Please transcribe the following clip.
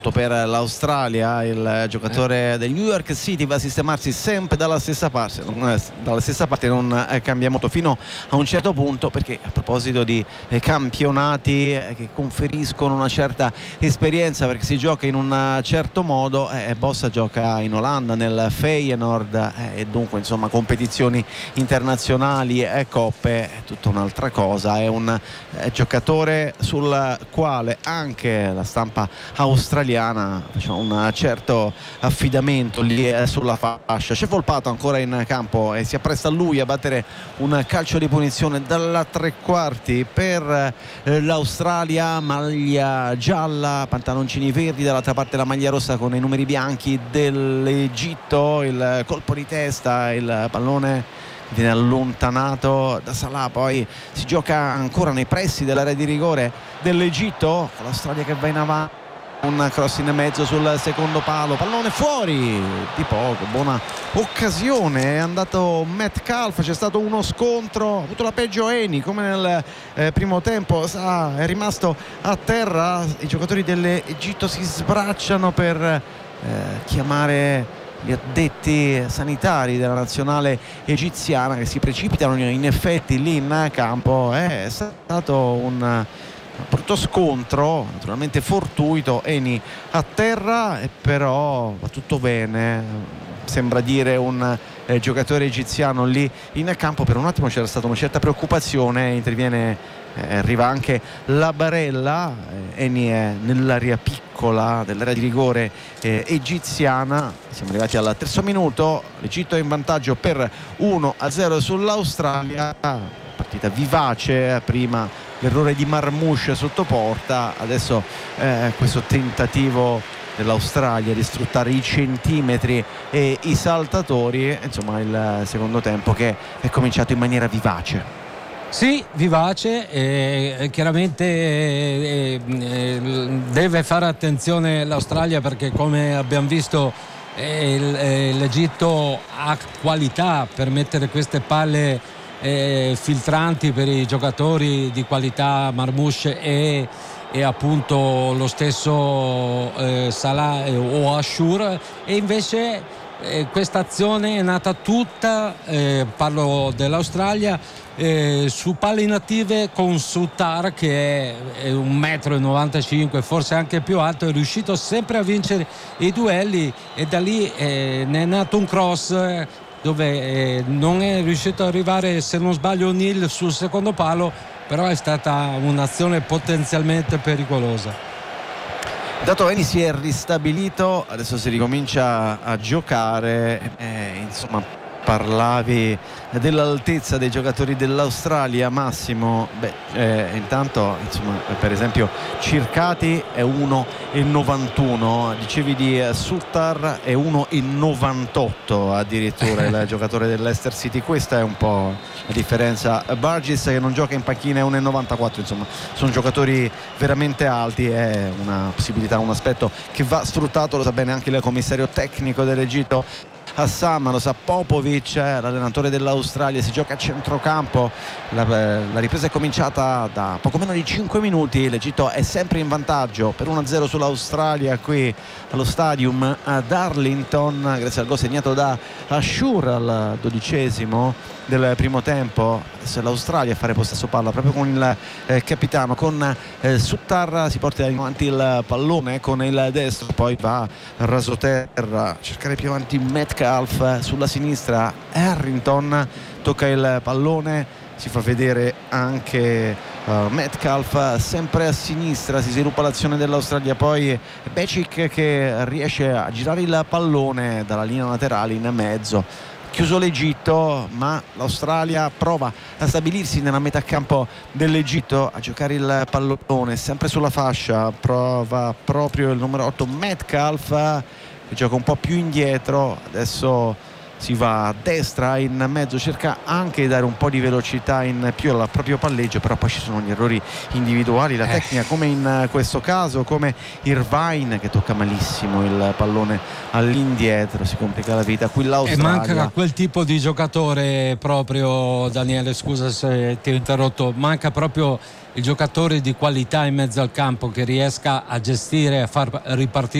per l'Australia. Il giocatore del New York City va a sistemarsi sempre dalla stessa parte, non cambia molto fino a un certo punto, perché a proposito di campionati che conferiscono una certa esperienza, perché si gioca in un certo modo, Bossa gioca in Olanda nel Feyenoord, e dunque insomma competizioni internazionali e coppe è tutta un'altra cosa. È un giocatore sul quale anche la stampa australiana faceva un certo affidamento lì sulla fascia. C'è Volpato ancora in campo e si appresta lui a battere un calcio di punizione dalla tre quarti per l'Australia. Maglia gialla, pantaloncini verdi, dall'altra parte la maglia rossa con i numeri bianchi dell'Egitto. Il colpo di testa, il pallone viene allontanato da Salah, poi si gioca ancora nei pressi dell'area di rigore dell'Egitto, con l'Australia che va in avanti. Un cross in mezzo sul secondo palo, pallone fuori di poco, buona occasione, è andato Metcalf, c'è stato uno scontro, ha avuto la peggio Eni come nel primo tempo, è rimasto a terra. I giocatori dell'Egitto si sbracciano per chiamare gli addetti sanitari della nazionale egiziana, che si precipitano in effetti lì in campo. È stato un brutto scontro, naturalmente fortuito. Eni a terra, però va tutto bene, sembra dire un giocatore egiziano lì in campo. Per un attimo c'era stata una certa preoccupazione, interviene, arriva anche la barella. Eni è nell'area piccola dell'area di rigore egiziana. Siamo arrivati al terzo minuto, l'Egitto è in vantaggio per 1-0 sull'Australia. Partita vivace, prima l'errore di Marmoush sotto porta, adesso questo tentativo dell'Australia di sfruttare i centimetri e i saltatori. Insomma, il secondo tempo che è cominciato in maniera vivace. Sì, vivace, chiaramente deve fare attenzione l'Australia, perché come abbiamo visto l'Egitto ha qualità per mettere queste palle filtranti per i giocatori di qualità, Marmoush e appunto lo stesso Salah o Ashur, e invece questa azione è nata tutta, parlo dell'Australia, su palle inattive, con Suttar che è 1,95 m, forse anche più alto, è riuscito sempre a vincere i duelli, e da lì ne è nato un cross dove non è riuscito ad arrivare, se non sbaglio, O'Neill sul secondo palo, però è stata un'azione potenzialmente pericolosa. Intanto Eni si è ristabilito, adesso si ricomincia a giocare, insomma. Parlavi dell'altezza dei giocatori dell'Australia, Massimo. Intanto insomma, per esempio Circati è 1,91, dicevi di Suttar è 1,98 addirittura il giocatore dell'Leicester City. Questa è un po' la differenza. Burgess, che non gioca in panchina, è 1,94. insomma sono giocatori veramente alti, è una possibilità, un aspetto che va sfruttato, lo sa bene anche il commissario tecnico dell'Egitto Assam, lo sa Popovic, l'allenatore dell'Australia. Si gioca a centrocampo, la ripresa è cominciata da poco meno di 5 minuti, l'Egitto è sempre in vantaggio per 1-0 sull'Australia qui allo stadium ad Arlington, grazie al gol segnato da Ashur al 12° del primo tempo. Adesso è l'Australia a fare possesso palla proprio con il capitano, con Suttar, si porta avanti il pallone con il destro, poi va rasoterra a cercare più avanti Metcalf sulla sinistra. Harrington tocca il pallone, si fa vedere anche Metcalf sempre a sinistra, si sviluppa l'azione dell'Australia, poi Becic che riesce a girare il pallone dalla linea laterale in mezzo. Chiuso l'Egitto, ma l'Australia prova a stabilirsi nella metà campo dell'Egitto, a giocare il pallone sempre sulla fascia. Prova proprio il numero 8 Metcalf, che gioca un po' più indietro. Adesso si va a destra in mezzo, cerca anche di dare un po' di velocità in più al proprio palleggio, però poi ci sono gli errori individuali, la tecnica, come in questo caso, come Irvine che tocca malissimo il pallone all'indietro, si complica la vita qui l'Australia. E manca quel tipo di giocatore proprio, Daniele, scusa se ti ho interrotto, manca proprio il giocatore di qualità in mezzo al campo che riesca a gestire, a far ripartire